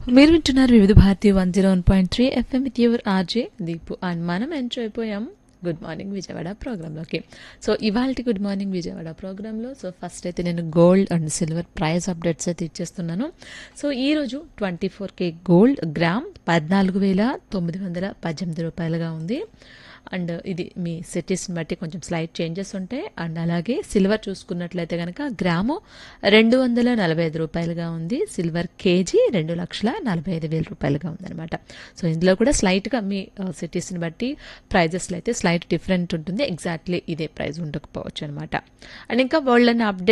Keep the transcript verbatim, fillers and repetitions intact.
మీరు వింటున్నారు వివిధ Bharati one zero one point three FM with your RJ Deepu and మనం ఎంజాయ్ అయిపోయాం గుడ్ మార్నింగ్ విజయవాడ ప్రోగ్రాంలోకి. సో ఇవాళ గుడ్ మార్నింగ్ విజయవాడ ప్రోగ్రాంలో సో ఫస్ట్ అయితే నేను gold and silver price updates అయితే ఇచ్చేస్తున్నాను. సో ఈరోజు ట్వంటీ ఫోర్ కే గోల్డ్ గ్రామ్ పద్నాలుగు వేల తొమ్మిది వందల పద్దెనిమిది రూపాయలుగా ఉంది. అండ్ ఇది మీ సిటీస్ని బట్టి కొంచెం స్లైట్ చేంజెస్ ఉంటాయి. అండ్ అలాగే సిల్వర్ చూసుకున్నట్లయితే కనుక గ్రాము రెండు వందల నలభై ఐదు రూపాయలుగా ఉంది. సిల్వర్ కేజీ రెండు లక్షల నలభై ఐదు వేల రూపాయలుగా ఉందన్నమాట. సో ఇందులో కూడా స్లైట్గా మీ సిటీస్ని బట్టి ప్రైజెస్లో అయితే స్లైట్ డిఫరెంట్ ఉంటుంది. ఎగ్జాక్ట్లీ ఇదే ప్రైస్ ఉండకపోవచ్చు అనమాట. అండ్ ఇంకా వరల్డ్ అండ్ అప్డేట్